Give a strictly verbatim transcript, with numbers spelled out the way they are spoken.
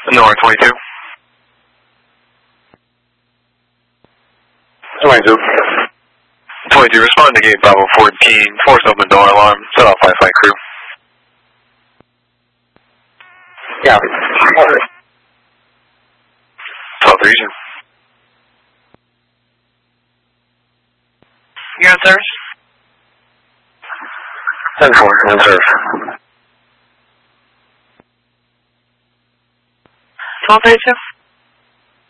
North twenty-two. twenty-two. twenty-two, respond to gate Bravo fourteen. Force open door alarm. Set off life flight crew. Yeah. twelve region. You're on service? ten four, on service. twelve thirty-two?